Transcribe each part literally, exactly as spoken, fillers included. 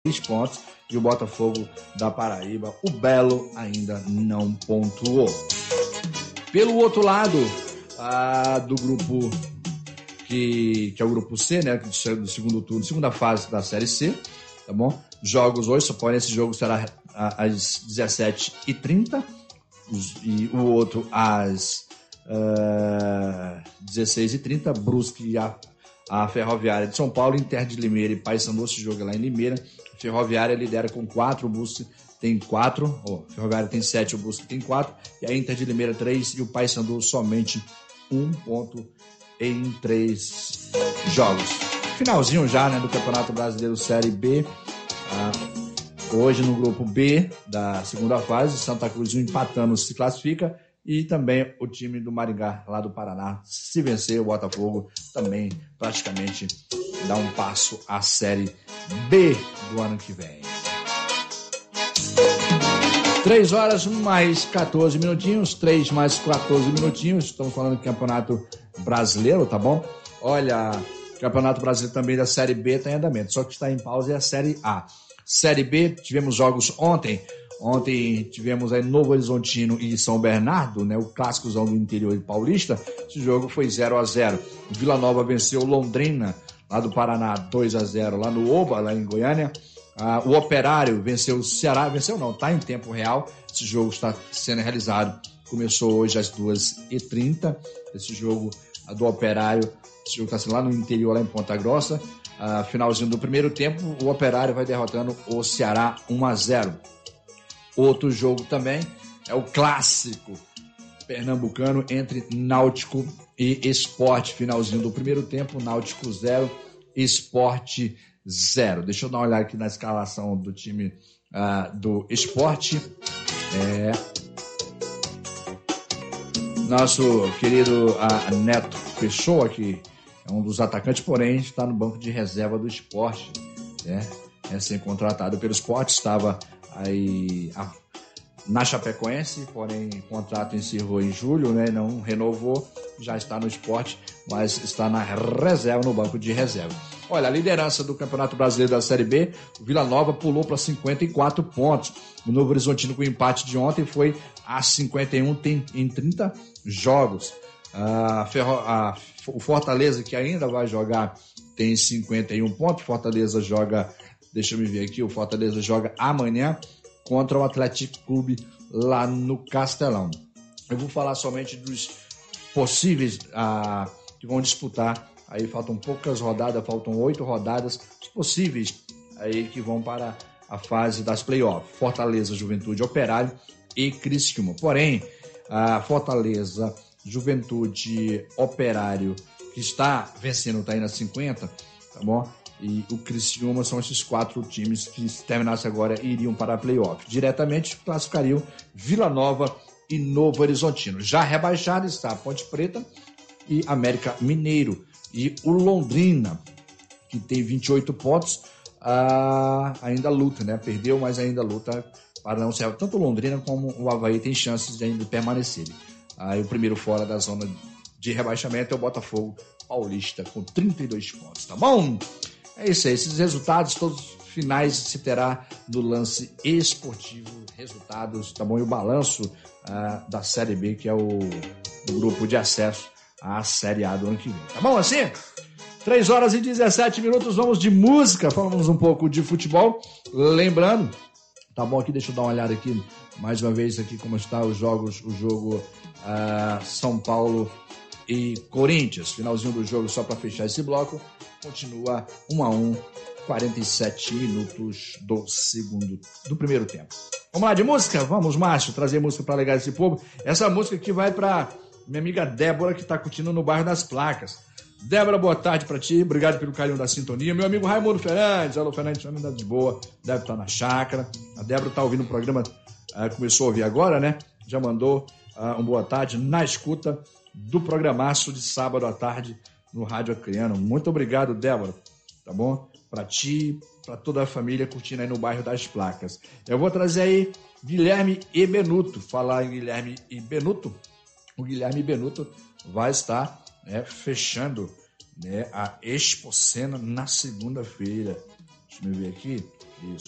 três pontos e o Botafogo da Paraíba, o Belo, ainda não pontuou. Pelo outro lado, ah, do grupo que, que é o grupo C, né, do segundo turno, segunda fase da Série C, tá bom? Jogos hoje, só porém esse jogo será às dezessete e trinta e o outro às uh, dezesseis e trinta, Brusque e a, a Ferroviária de São Paulo, Inter de Limeira e Paysandu, esse jogo é lá em Limeira. A Ferroviária lidera com quatro, o Brusque tem quatro, oh, a Ferroviária tem sete, o Brusque tem quatro, e a Inter de Limeira três e o Paysandu somente um ponto em três jogos. Finalzinho já, né, do Campeonato Brasileiro Série B. Ah, hoje no grupo B da segunda fase, Santa Cruz empatando se classifica e também o time do Maringá, lá do Paraná, se vencer o Botafogo, também praticamente dá um passo à Série B do ano que vem. três horas mais quatorze minutinhos, três mais quatorze minutinhos, estamos falando do Campeonato Brasileiro, tá bom? Olha, o Campeonato Brasileiro também da Série B está em andamento, só que está em pausa é a Série A. Série B, tivemos jogos ontem, ontem tivemos aí Novo Horizontino e São Bernardo, né, o clássicozão do interior paulista, esse jogo foi zero a zero. Vila Nova venceu Londrina, lá do Paraná, dois a zero, lá no Oba, lá em Goiânia. Ah, o Operário venceu o Ceará, venceu não, está em tempo real, esse jogo está sendo realizado, começou hoje às duas e trinta, esse jogo ah, do Operário, esse jogo está sendo lá no interior, lá em Ponta Grossa. Uh, finalzinho do primeiro tempo, o Operário vai derrotando o Ceará um a zero. Outro jogo também é o clássico pernambucano entre Náutico e Sport. Finalzinho do primeiro tempo, Náutico zero, Sport zero. Deixa eu dar uma olhada aqui na escalação do time uh, do Sport. É... Nosso querido uh, Neto Pessoa, que é um dos atacantes, porém está no banco de reserva do Sport, né? É recém-contratado pelo Sport, estava aí a, na Chapecoense, porém o contrato encerrou em julho, né? Não renovou, já está no Sport, mas está na reserva, no banco de reserva. Olha, a liderança do Campeonato Brasileiro da Série B, o Vila Nova pulou para cinquenta e quatro pontos. O Novo Horizontino, com o empate de ontem, foi a cinquenta e um tem, em trinta jogos. A Ferro, a, o Fortaleza, que ainda vai jogar, tem cinquenta e um pontos. Fortaleza joga, deixa eu me ver aqui, o Fortaleza joga amanhã contra o Atlético Clube lá no Castelão. Eu vou falar somente dos possíveis ah, que vão disputar. Aí faltam poucas rodadas, faltam oito rodadas, os possíveis aí que vão para a fase das playoffs. Fortaleza, Juventude, Operário e Criciúma. Porém, a Fortaleza, Juventude, Operário, que está vencendo, está indo a cinquenta, tá bom? E o Criciúma são esses quatro times que, se terminasse agora, iriam para a playoff. Diretamente classificariam Vila Nova e Novo Horizontino. Já rebaixado está a Ponte Preta e América Mineiro. E o Londrina, que tem vinte e oito pontos, ah, ainda luta, né? Perdeu, mas ainda luta para não ser. Tanto o Londrina como o Avaí tem chances de ainda permanecerem. Aí o primeiro fora da zona de rebaixamento é o Botafogo Paulista, com trinta e dois pontos, tá bom? É isso aí, esses resultados todos finais se terá no Lance Esportivo, resultados, tá bom? E o balanço uh, da Série B, que é o, o grupo de acesso à Série A do ano que vem, tá bom assim? três horas e dezessete minutos, vamos de música, falamos um pouco de futebol, lembrando, tá bom aqui, deixa eu dar uma olhada aqui, mais uma vez aqui como está os jogos, o jogo uh, São Paulo e Corinthians, finalzinho do jogo só para fechar esse bloco, continua um a um, quarenta e sete minutos do segundo, do primeiro tempo. Vamos lá de música? Vamos, Márcio, trazer música para alegar esse povo. Essa música aqui vai para minha amiga Débora, que está curtindo no bairro das Placas. Débora, boa tarde para ti, obrigado pelo carinho da sintonia. Meu amigo Raimundo Fernandes, alô Fernandes, anda de boa, deve estar na chácara. A Débora está ouvindo o programa, uh, começou a ouvir agora, né? Já mandou uh, um boa tarde na escuta do programaço de sábado à tarde no Rádio Acreano. Muito obrigado, Débora, tá bom? Para ti, para toda a família curtindo aí no bairro das Placas. Eu vou trazer aí Guilherme e Benuto. Falar em Guilherme e Benuto, o Guilherme Benuto vai estar, né, fechando, né, a Expo Cena na segunda-feira. Deixa eu ver aqui.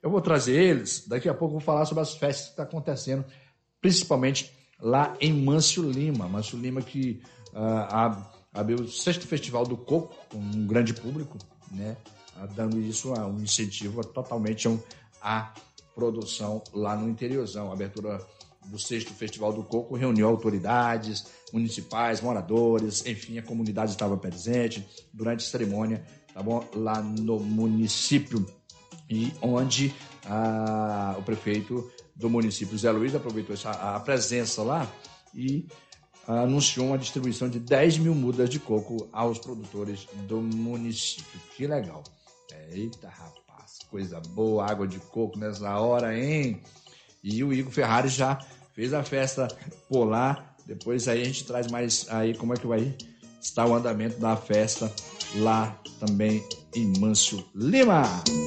Eu vou trazer eles, daqui a pouco eu vou falar sobre as festas que estão acontecendo, principalmente lá em Mâncio Lima. Mâncio Lima que uh, abriu o sexto Festival do Coco, com um grande público, né? Uh, dando isso uh, um incentivo totalmente um, à produção lá no interiorzão. A abertura do sexto Festival do Coco reuniu autoridades municipais, moradores, enfim, a comunidade estava presente durante a cerimônia, tá bom? Lá no município, e onde ah, o prefeito do município, Zé Luiz, aproveitou essa, a presença lá e ah, anunciou uma distribuição de dez mil mudas de coco aos produtores do município. Que legal. Eita, rapaz, coisa boa, água de coco nessa hora, hein? E o Igor Ferrari já fez a festa por lá. Depois aí a gente traz mais aí como é que vai estar o andamento da festa lá também em Mâncio Lima.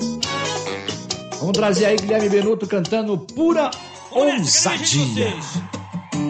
Vamos trazer aí Guilherme Benuto cantando Pura Ousadia.